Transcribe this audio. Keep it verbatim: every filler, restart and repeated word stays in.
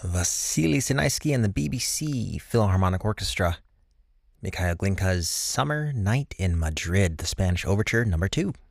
Vasily Sinaisky and the B B C Philharmonic Orchestra. Mikhail Glinka's Summer Night in Madrid, the Spanish Overture number two.